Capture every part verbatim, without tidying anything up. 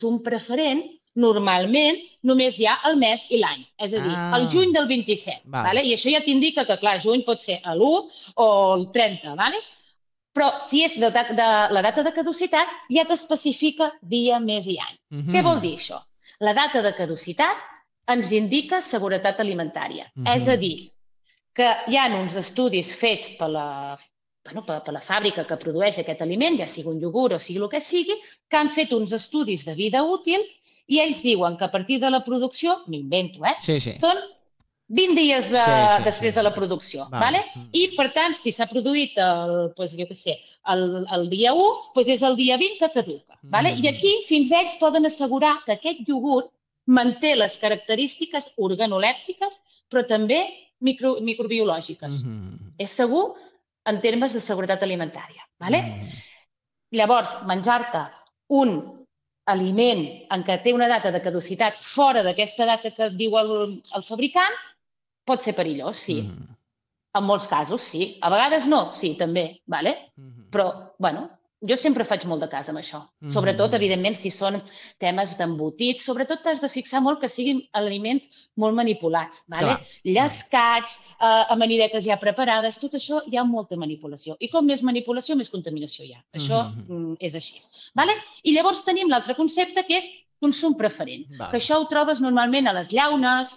consum preferent, normalment només hi ha el mes i l'any. És a dir, Ah. el juny del vint-i-set. Val. Vale? I això ja t'indica que, clar, juny pot ser l'u o el trenta, vale? Però si és de, de la data de caducitat, ja t'especifica dia, mes i any. Mhm. Què vol dir això? La data de caducitat ens indica seguretat alimentària. Mhm. És a dir, que hi ha uns estudis fets per la, bueno, per, per la fàbrica que produeix aquest aliment, ja sigui un iogurt o sigui el que sigui, que han fet uns estudis de vida útil i ells diuen que a partir de la producció, m'invento, eh? Sí, sí. Són vint dies de, Sí, sí, després sí, de la sí. producció. Val. Vale? I, per tant, si s'ha produït el, doncs, jo què sé, el, el dia u, doncs és el dia vint que caduca. Vale? Mhm. I aquí fins ells poden assegurar que aquest iogurt manté les característiques organolèptiques, però també micro, microbiològiques. Mhm. És segur en termes de seguretat alimentària. Vale? Mhm. Llavors, menjar-te un aliment en què té una data de caducitat fora d'aquesta data que diu el, el fabricant pot ser perillós, sí. Mhm. En molts casos, sí. A vegades no, sí, també. Vale? Mhm. Però, bueno, jo sempre faig molt de cas amb això. Mhm. Sobretot, evidentment, si són temes d'embotits, sobretot t'has de fixar molt que siguin aliments molt manipulats. Vale? Clar. Llescats, eh, amanidetes ja preparades, tot això hi ha molta manipulació. I com més manipulació, més contaminació hi ha. Això Mhm. mm, és així. Vale? I llavors tenim l'altre concepte, que és consum preferent. Val. Que això ho trobes normalment a les llaunes,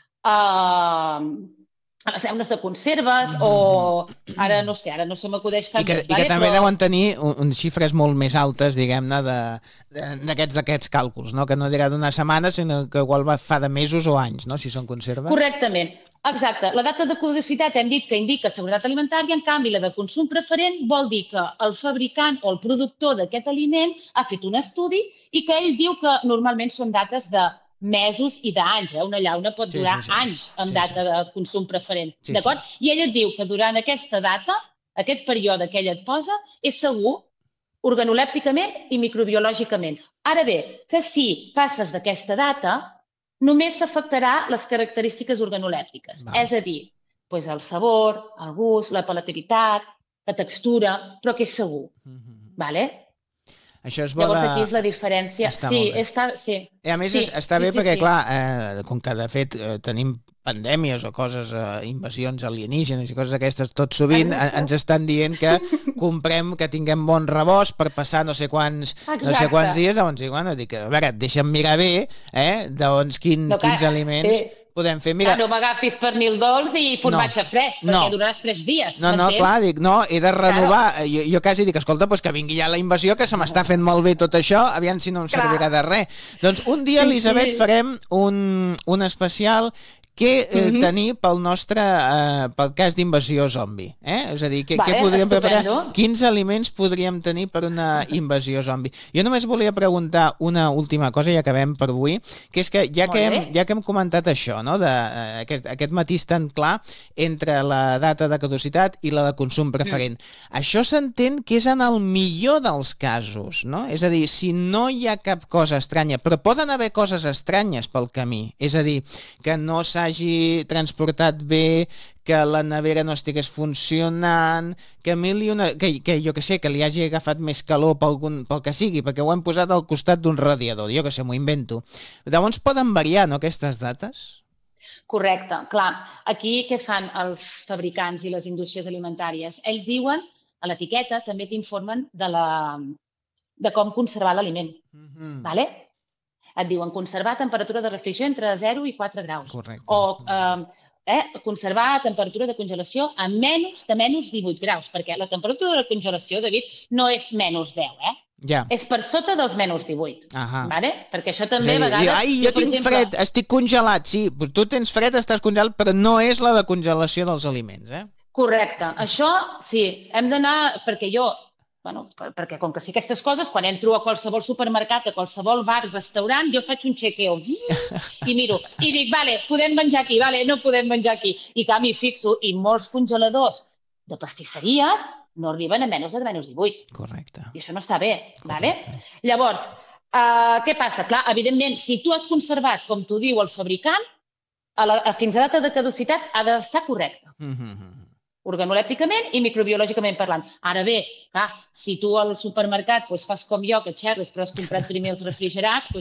a, a les llaunes de conserves, Mhm. o ara no sé, ara no se m'acudeix cap I que, més, i que vale? també Però... deuen tenir un, un xifres molt més altes, diguem-ne, de- de- d'aquests d'aquests càlculs, no? Que no dirà d'una setmana, sinó que igual va- fa de mesos o anys, no? Si són conserves. Correctament. Exacte. La data de caducitat hem dit que indica seguretat alimentària, en canvi la de consum preferent vol dir que el fabricant o el productor d'aquest aliment ha fet un estudi i que ell diu que normalment són dates de mesos i d'anys. Eh? Una llauna pot Sí, durar sí, sí. anys amb Sí, data sí. de consum preferent. Sí, D'acord? I ell et diu que durant aquesta data, aquest període que ell et posa, és segur organolèpticament i microbiològicament. Ara bé, que si passes d'aquesta data, només s'afectarà les característiques organolèptiques. Val. És a dir, doncs el sabor, el gust, la palatabilitat, la textura, però que és segur. Mhm. Vale? Això és bo Llavors de... aquí és la diferència. Està Sí, molt bé. està, sí. I a més Sí, es- està sí, bé sí, perquè, sí. clar, eh, com que de fet eh, tenim pandèmies o coses, eh, invasions alienígenes i coses d'aquestes, tot sovint eh, Exacte. ens estan dient que comprem, que tinguem bon rebost per passar no sé quants, no sé Exacte. quants dies, llavors dic, bueno, dic, a veure, deixa'm mirar bé, eh, doncs quin, No, clar, quins aliments sí. podem fer. Mira, Clar, no m'agafis pernil dolç i formatge fresc, no. perquè duraràs tres dies. No, no, m'entens? clar, dic, no, he de renovar. Jo, jo quasi dic, escolta, doncs que vingui ja la invasió, que se m'està fent molt bé tot això, aviam si no em Clar. servirà de res. Doncs un dia, Sí, Elisabet, sí. farem un, un especial què eh, Mhm. tenir pel nostre eh, pel cas d'invasió zombi, eh? És a dir, què, Vale, què podríem preparar, estupendo. quins aliments podríem tenir per una invasió zombi. Jo només volia preguntar una última cosa i acabem per avui, que és que ja Molt que hem, bé. ja que hem comentat això, no? de, eh, aquest, aquest matís tan clar entre la data de caducitat i la de consum preferent. Mm. Això s'entén que és en el millor dels casos, no? És a dir, si no hi ha cap cosa estranya, però poden haver coses estranyes pel camí, és a dir, que no s'hagi transportat bé, que la nevera no estigués funcionant, que mil i una... que, que jo que sé, que li hagi agafat més calor pel, pel que sigui, perquè ho hem posat al costat d'un radiador, jo que sé, m'ho invento. Llavors poden variar, no, aquestes dates? Correcte, clar. Aquí què fan els fabricants i les indústries alimentàries? Ells diuen, a l'etiqueta també t'informen de, la, de com conservar l'aliment. Mm-hmm. Vale? Et diuen conservar a temperatura de refrigeració entre zero i quatre graus. Correcte. O eh, eh, conservar a temperatura de congelació a menys de menys divuit graus, perquè la temperatura de congelació, David, no és menys deu, eh? Ja. És per sota dels menys divuit. Ahà. Vale? Perquè això És també a dir, a vegades... ai, jo per tinc exemple, fred, estic congelat, sí, tu tens fred, estàs congelat, però no és la de congelació dels aliments, eh? Correcte. Això, sí, hem d'anar... Perquè jo, bueno, per- perquè com que sé aquestes coses, quan entro a qualsevol supermercat, a qualsevol bar, restaurant, jo faig un chequeo i miro. I dic, vale, podem menjar aquí, vale, no podem menjar aquí. I clar, m'hi fixo, i molts congeladors de pastisseries no arriben a menys de menys divuit. Correcte. I això no està bé, vale? Correcte. Llavors, uh, què passa? Clar, evidentment, si tu has conservat, com t'ho diu el fabricant, a la, a fins a data de caducitat ha d'estar correcte, Mm-hmm. organolèpticament i microbiològicament parlant. Ara bé, clar, si tu al supermercat doncs, fas com jo, que xerres, però has comprat primer els refrigerats, doncs